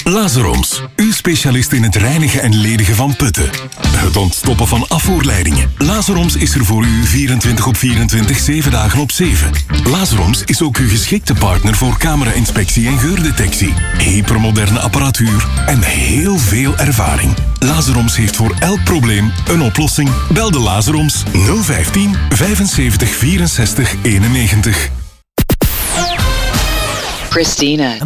Lazaroms, uw specialist in het reinigen en ledigen van putten. Het ontstoppen van afvoerleidingen. Lazaroms is er voor u 24 op 24, 7 dagen op 7. Lazaroms is ook uw geschikte partner voor camera-inspectie en geurdetectie. Hypermoderne apparatuur en heel veel ervaring. Lazaroms heeft voor elk probleem een oplossing. Bel de Lazaroms 015 75 64 91. Christina.